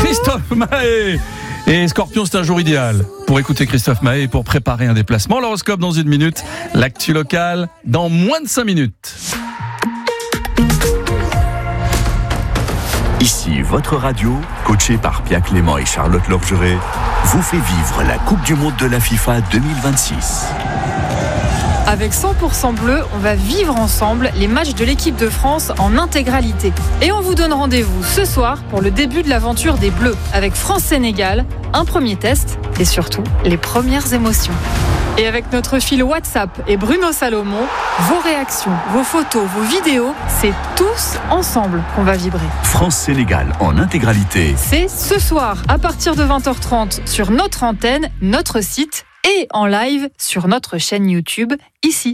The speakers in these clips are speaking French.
Christophe Maé. Et Scorpion, c'est un jour idéal pour écouter Christophe Maé et pour préparer un déplacement. L'horoscope dans 1 minute, l'actu locale dans moins de 5 minutes. Ici votre radio, coaché par Pia Clément et Charlotte Lorgeret, vous fait vivre la Coupe du Monde de la FIFA 2026. Avec 100% bleu, on va vivre ensemble les matchs de l'équipe de France en intégralité. Et on vous donne rendez-vous ce soir pour le début de l'aventure des Bleus, avec France-Sénégal, un premier test et surtout les premières émotions. Et avec notre fil WhatsApp et Bruno Salomon, vos réactions, vos photos, vos vidéos, c'est tous ensemble qu'on va vibrer. France-Sénégal en intégralité. C'est ce soir à partir de 20h30 sur notre antenne, notre site et en live sur notre chaîne YouTube, ici.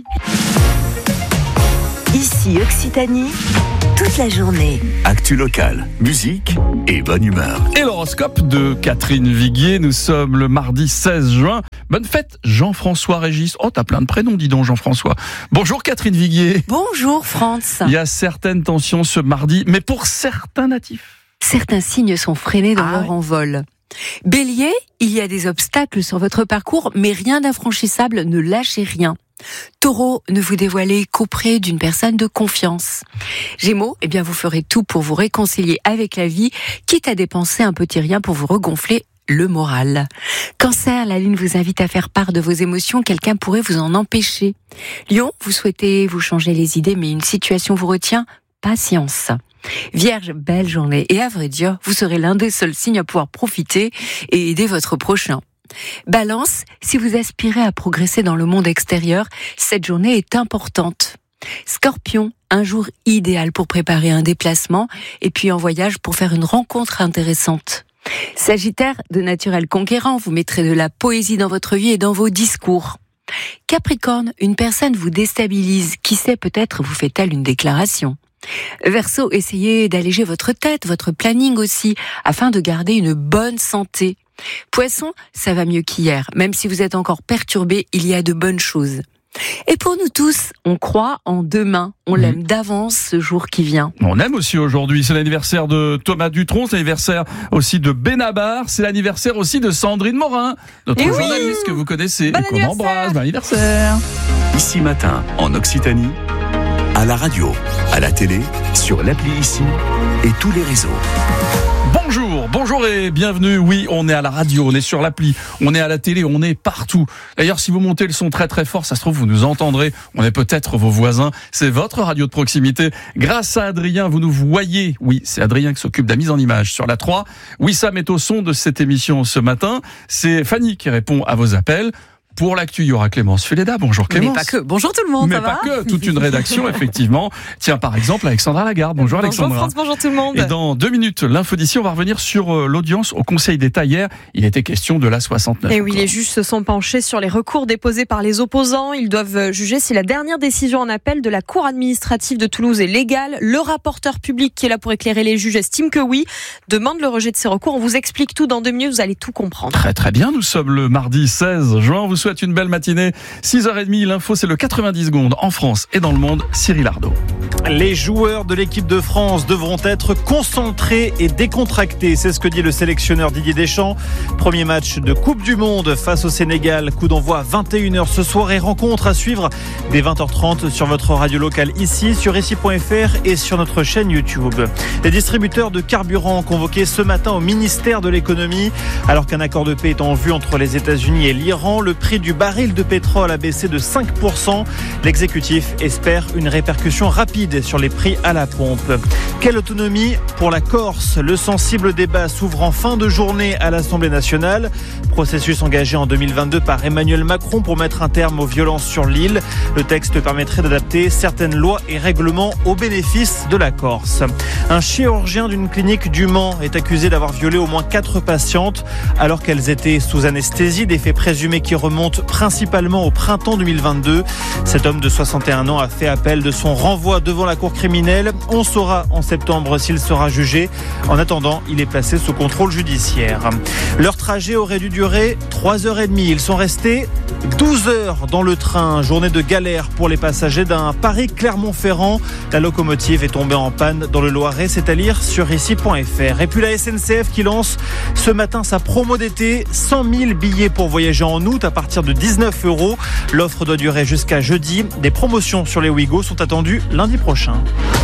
Ici Occitanie, toute la journée. Actu locale, musique et bonne humeur. Et l'horoscope de Catherine Viguier. Nous sommes le mardi 16 juin. Bonne fête, Jean-François Régis. Oh, t'as plein de prénoms, dis donc, Jean-François. Bonjour Catherine Viguier. Bonjour France. Il y a certaines tensions ce mardi, mais pour certains natifs. Certains signes sont freinés dans leur envol. Bélier, il y a des obstacles sur votre parcours, mais rien d'infranchissable, ne lâchez rien. Taureau, ne vous dévoilez qu'auprès d'une personne de confiance. Gémeaux, vous ferez tout pour vous réconcilier avec la vie, quitte à dépenser un petit rien pour vous regonfler le moral. Cancer, la lune vous invite à faire part de vos émotions, quelqu'un pourrait vous en empêcher. Lion, vous souhaitez vous changer les idées, mais une situation vous retient, patience. Vierge, belle journée, et à vrai dire, vous serez l'un des seuls signes à pouvoir profiter et aider votre prochain. Balance, si vous aspirez à progresser dans le monde extérieur, cette journée est importante. Scorpion, un jour idéal pour préparer un déplacement et puis en voyage pour faire une rencontre intéressante. Sagittaire, de naturel conquérant, vous mettrez de la poésie dans votre vie et dans vos discours. Capricorne, une personne vous déstabilise, qui sait, peut-être vous fait-elle une déclaration. Verseau, essayez d'alléger votre tête, votre planning aussi, afin de garder une bonne santé. Poisson, ça va mieux qu'hier. Même si vous êtes encore perturbé, il y a de bonnes choses. Et pour nous tous, on croit en demain. On l'aime d'avance ce jour qui vient. On aime aussi aujourd'hui. C'est l'anniversaire de Thomas Dutronc, c'est l'anniversaire aussi de Benabar, c'est l'anniversaire aussi de Sandrine Morin, notre journaliste que vous connaissez et qu'on embrasse. Bon anniversaire. Ici matin, en Occitanie, à la radio, à la télé, sur l'appli Ici et tous les réseaux. Bonjour et bienvenue. Oui, on est à la radio, on est sur l'appli, on est à la télé, on est partout. D'ailleurs, si vous montez le son très très fort, ça se trouve, vous nous entendrez. On est peut-être vos voisins. C'est votre radio de proximité. Grâce à Adrien, vous nous voyez. Oui, c'est Adrien qui s'occupe de la mise en image sur la 3. Wissam est au son de cette émission ce matin. C'est Fanny qui répond à vos appels. Pour l'actu, il y aura Clémence Fuleda. Bonjour Clémence. Mais pas que. Bonjour tout le monde, mais ça va ? Mais pas que, toute une rédaction, effectivement. Tiens, par exemple, Alexandra Lagarde. Bonjour Alexandra. Bonjour France, bonjour tout le monde. Et dans 2 minutes, l'info d'ici, on va revenir sur l'audience au Conseil d'État hier. Il était question de la 69. Et oui, les juges se sont penchés sur les recours déposés par les opposants. Ils doivent juger si la dernière décision en appel de la Cour administrative de Toulouse est légale. Le rapporteur public qui est là pour éclairer les juges estime que oui. Demande le rejet de ces recours. On vous explique tout dans 2 minutes, vous allez tout comprendre. Très très bien, nous sommes le mardi 16 juin. On vous souhaite une belle matinée. 6h30, l'info c'est le 90 secondes en France et dans le monde. Cyril Ardo. Les joueurs de l'équipe de France devront être concentrés et décontractés. C'est ce que dit le sélectionneur Didier Deschamps. Premier match de Coupe du Monde face au Sénégal. Coup d'envoi 21h ce soir et rencontre à suivre dès 20h30 sur votre radio locale ici, sur ici.fr et sur notre chaîne YouTube. Les distributeurs de carburant convoqués ce matin au ministère de l'économie. Alors qu'un accord de paix est en vue entre les États-Unis et l'Iran, le prix du baril de pétrole a baissé de 5%. L'exécutif espère une répercussion rapide sur les prix à la pompe. Quelle autonomie pour la Corse ? Le sensible débat s'ouvre en fin de journée à l'Assemblée nationale. Processus engagé en 2022 par Emmanuel Macron pour mettre un terme aux violences sur l'île. Le texte permettrait d'adapter certaines lois et règlements au bénéfice de la Corse. Un chirurgien d'une clinique du Mans est accusé d'avoir violé au moins 4 patientes alors qu'elles étaient sous anesthésie. Des faits présumés qui remontent remonte principalement au printemps 2022. Cet homme de 61 ans a fait appel de son renvoi devant la cour criminelle. On saura en septembre s'il sera jugé. En attendant, il est placé sous contrôle judiciaire. Leur trajet aurait dû durer 3h30. Ils sont restés 12 heures dans le train. Journée de galère pour les passagers d'un Paris-Clermont-Ferrand. La locomotive est tombée en panne dans le Loiret. C'est à lire sur ici.fr. Et puis la SNCF qui lance ce matin sa promo d'été. 100 000 billets pour voyager en août à partir de 19 €. L'offre doit durer jusqu'à jeudi. Des promotions sur les Ouigo sont attendues lundi prochain.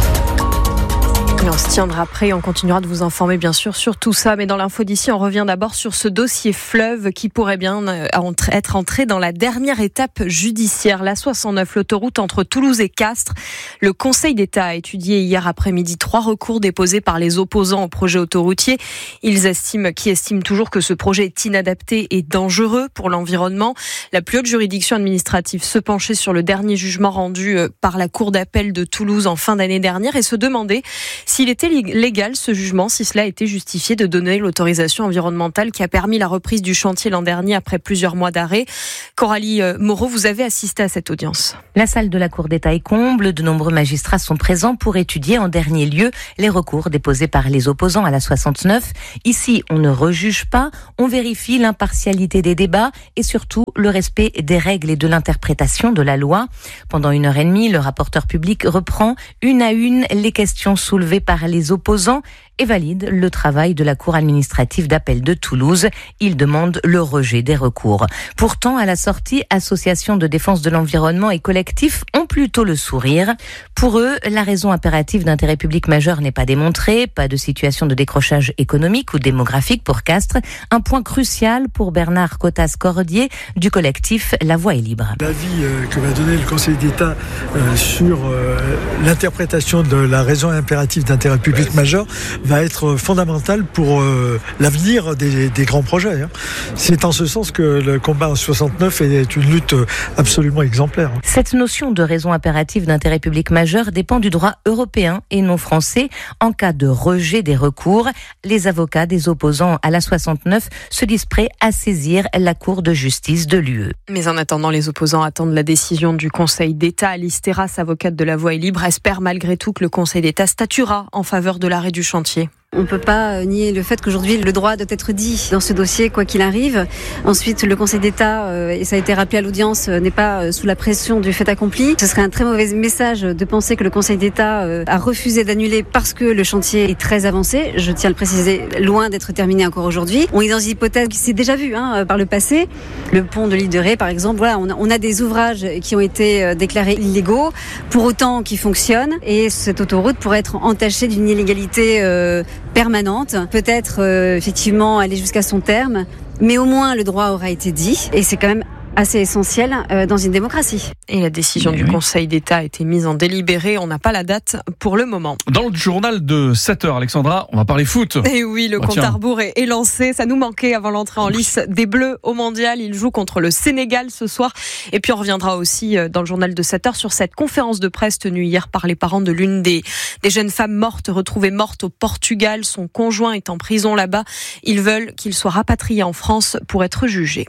Et on se tiendra prêt, on continuera de vous informer bien sûr sur tout ça. Mais dans l'info d'ici, on revient d'abord sur ce dossier fleuve qui pourrait bien être entré dans la dernière étape judiciaire. La 69, l'autoroute entre Toulouse et Castres. Le Conseil d'État a étudié hier après-midi 3 recours déposés par les opposants au projet autoroutier. Ils estiment toujours que ce projet est inadapté et dangereux pour l'environnement. La plus haute juridiction administrative se penchait sur le dernier jugement rendu par la Cour d'appel de Toulouse en fin d'année dernière et se demandait s'il était légal ce jugement, si cela était justifié de donner l'autorisation environnementale qui a permis la reprise du chantier l'an dernier après plusieurs mois d'arrêt. Coralie Moreau, vous avez assisté à cette audience. La salle de la Cour d'État est comble. De nombreux magistrats sont présents pour étudier en dernier lieu les recours déposés par les opposants à la 69. Ici, on ne rejuge pas, on vérifie l'impartialité des débats et surtout le respect des règles et de l'interprétation de la loi. Pendant 1h30, le rapporteur public reprend une à une les questions soulevées par les opposants et valide le travail de la Cour administrative d'appel de Toulouse. Il demande le rejet des recours. Pourtant, à la sortie, associations de défense de l'environnement et collectifs ont plutôt le sourire. Pour eux, la raison impérative d'intérêt public majeur n'est pas démontrée, pas de situation de décrochage économique ou démographique pour Castres. Un point crucial pour Bernard Cotas-Cordier du collectif La Voix est libre. L'avis que va donner le Conseil d'État sur l'interprétation de la raison impérative d'intérêt public majeur va être fondamental pour l'avenir des grands projets. C'est en ce sens que le combat en 69 est une lutte absolument exemplaire. Cette notion de raison impérative d'intérêt public majeur dépend du droit européen et non français. En cas de rejet des recours, les avocats des opposants à la 69 se disent prêts à saisir la Cour de justice de l'UE. Mais en attendant, les opposants attendent la décision du Conseil d'État. Alice Terrasse, avocate de La Voix est libre, espère malgré tout que le Conseil d'État statuera en faveur de l'arrêt du chantier. On ne peut pas nier le fait qu'aujourd'hui, le droit doit être dit dans ce dossier, quoi qu'il arrive. Ensuite, le Conseil d'État, et ça a été rappelé à l'audience, n'est pas sous la pression du fait accompli. Ce serait un très mauvais message de penser que le Conseil d'État a refusé d'annuler parce que le chantier est très avancé. Je tiens à le préciser, loin d'être terminé encore aujourd'hui. On est dans une hypothèse qui s'est déjà vue par le passé. Le pont de l'île de Ré, par exemple. Voilà, on a des ouvrages qui ont été déclarés illégaux, pour autant qui fonctionnent. Et cette autoroute pourrait être entachée d'une illégalité permanente, peut-être effectivement aller jusqu'à son terme, mais au moins le droit aura été dit et c'est quand même assez essentiel dans une démocratie. Et la décision du Conseil d'État a été mise en délibéré. On n'a pas la date pour le moment. Dans le journal de 7h, Alexandra, on va parler foot. Et oui, le compte à rebours est lancé. Ça nous manquait avant l'entrée en lice des Bleus au Mondial. Ils jouent contre le Sénégal ce soir. Et puis on reviendra aussi dans le journal de 7h sur cette conférence de presse tenue hier par les parents de l'une des jeunes femmes mortes, retrouvées mortes au Portugal. Son conjoint est en prison là-bas. Ils veulent qu'il soit rapatrié en France pour être jugé.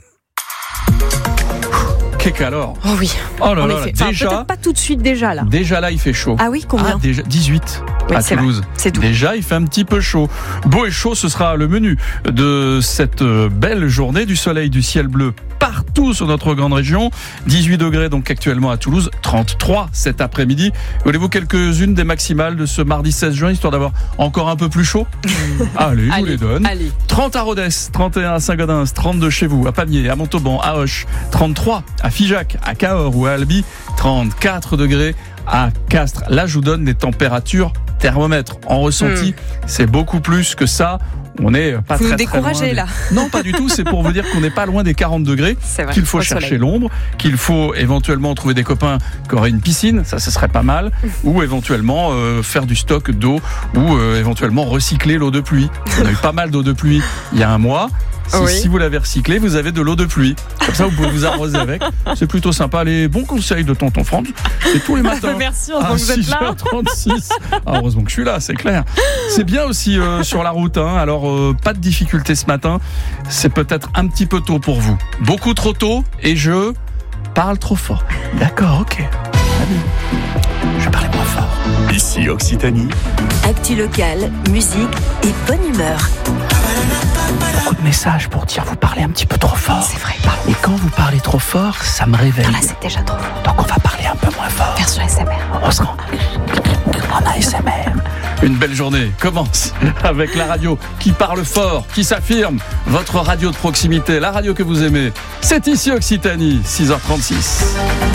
Qu'est-ce alors ? Oh oui. Oh là là, déjà. Peut-être pas tout de suite déjà là. Déjà là, il fait chaud. Ah oui, combien ? Déjà 18 oui, à Toulouse. Vrai. C'est tout. Déjà, il fait un petit peu chaud. Beau et chaud, ce sera le menu de cette belle journée, du soleil, du ciel bleu partout sur notre grande région. 18 degrés donc actuellement à Toulouse, 33 cet après-midi. Voulez-vous quelques-unes des maximales de ce mardi 16 juin, histoire d'avoir encore un peu plus chaud ? Allez, je vous les donne. Allez. 30 à Rodez, 31 à Saint-Gaudens, 32 chez vous, à Pamiers, à Montauban, à Auch, 33 à Figeac, à Cahors ou à Albi, 34 degrés à Castres. Là, je vous donne des températures thermomètre. En ressenti, c'est beaucoup plus que ça. On est pas vous très, nous découragez très loin là. Non, pas du tout. C'est pour vous dire qu'on n'est pas loin des 40 degrés, vrai, qu'il faut chercher l'ombre, qu'il faut éventuellement trouver des copains qui auraient une piscine, ça ce serait pas mal, ou éventuellement faire du stock d'eau, ou éventuellement recycler l'eau de pluie. On a eu pas mal d'eau de pluie il y a un mois. Si vous l'avez recyclé, vous avez de l'eau de pluie. Comme ça, vous pouvez vous arroser avec. C'est plutôt sympa. Les bons conseils de tonton Franz, c'est tous les matins. Merci, heureusement que vous êtes là. 6h36. Heureusement que je suis là, c'est clair. C'est bien aussi sur la route. Alors, pas de difficulté ce matin. C'est peut-être un petit peu tôt pour vous. Beaucoup trop tôt et je parle trop fort. D'accord, ok. Allez. Je vais parler moins fort. Ici Occitanie. Actu locale, musique et bonne humeur. Beaucoup de messages pour dire vous parlez un petit peu trop fort. C'est vrai. Et quand vous parlez trop fort, ça me réveille. Là, c'est déjà trop fort. Donc on va parler un peu moins fort. Version ASMR. On se rend en ASMR. Une belle journée commence avec la radio qui parle fort, qui s'affirme. Votre radio de proximité, la radio que vous aimez. C'est ici Occitanie, 6h36.